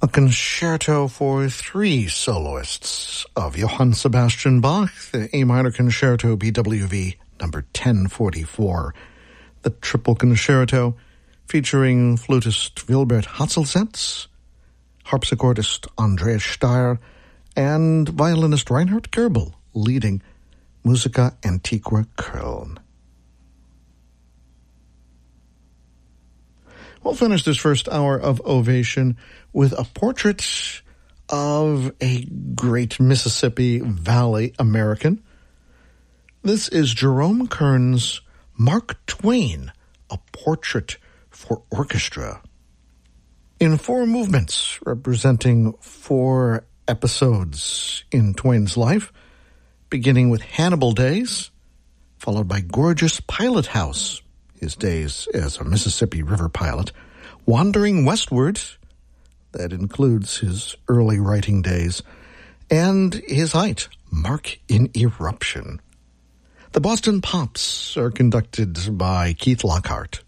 a concerto for three soloists of Johann Sebastian Bach, the A minor concerto BWV number 1044, the triple concerto featuring flutist Wilbert Hatzelzetz, harpsichordist Andreas Steyr, and violinist Reinhard Goebel leading Musica Antiqua Köln. We'll finish this first hour of Ovation with a portrait of a great Mississippi Valley American. This is Jerome Kern's Mark Twain, a portrait for orchestra. In four movements, representing four episodes in Twain's life, beginning with Hannibal days, followed by Gorgeous Pilot House, his days as a Mississippi River pilot, Wandering Westward, that includes his early writing days, and his height, Mark in Eruption. The Boston Pops are conducted by Keith Lockhart.